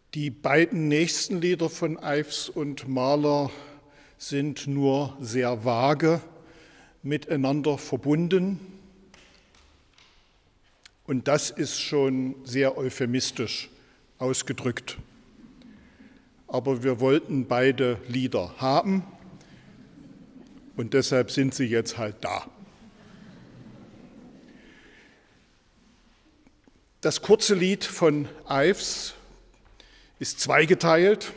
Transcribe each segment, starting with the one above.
Die beiden nächsten Lieder von Ives und Mahler sind nur sehr vage miteinander verbunden. Und das ist schon sehr euphemistisch ausgedrückt. Aber wir wollten beide Lieder haben und deshalb sind sie jetzt halt da. Das kurze Lied von Ives ist zweigeteilt.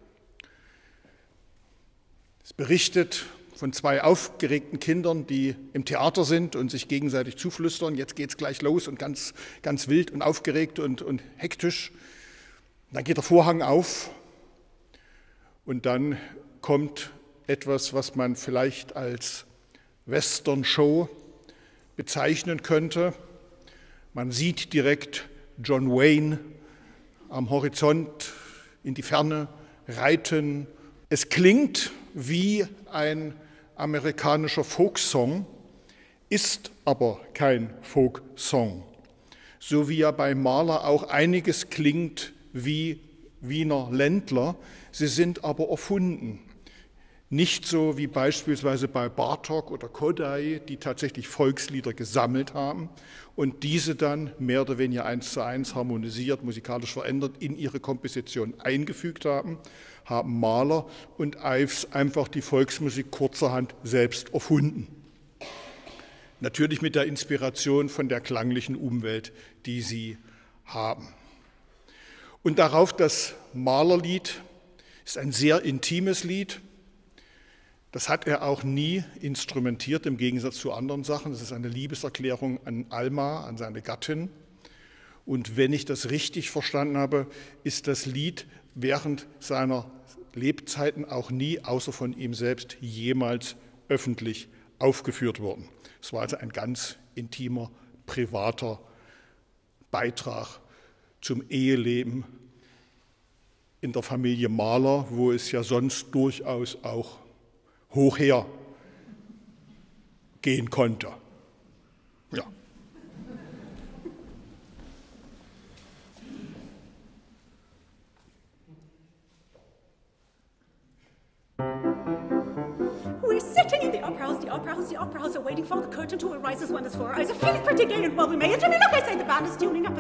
Es berichtet von zwei aufgeregten Kindern, die im Theater sind und sich gegenseitig zuflüstern, jetzt geht's gleich los und ganz wild und aufgeregt und hektisch. Dann geht der Vorhang auf und dann kommt etwas, was man vielleicht als Western-Show bezeichnen könnte. Man sieht direkt John Wayne am Horizont in die Ferne reiten. Es klingt wie ein amerikanischer Folksong, ist aber kein Folksong. So wie ja bei Mahler auch einiges klingt wie Wiener Ländler, sie sind aber erfunden. Nicht so wie beispielsweise bei Bartók oder Kodály, die tatsächlich Volkslieder gesammelt haben und diese dann mehr oder weniger 1:1 harmonisiert, musikalisch verändert, in ihre Komposition eingefügt haben, haben Mahler und Ives einfach die Volksmusik kurzerhand selbst erfunden. Natürlich mit der Inspiration von der klanglichen Umwelt, die sie haben. Und darauf das Mahlerlied ist ein sehr intimes Lied. Das hat er auch nie instrumentiert, im Gegensatz zu anderen Sachen. Das ist eine Liebeserklärung an Alma, an seine Gattin. Und wenn ich das richtig verstanden habe, ist das Lied während seiner Lebzeiten auch nie, außer von ihm selbst, jemals öffentlich aufgeführt worden. Es war also ein ganz intimer, privater Beitrag zum Eheleben in der Familie Mahler, wo es ja sonst durchaus auch hoch her gehen konnte. Ja. We're sitting in the opera house, the opera house, the opera house, are waiting for the curtain to rise as one as four eyes, are feeling pretty gay and well we may. And to me, look, I say the band is tuning up.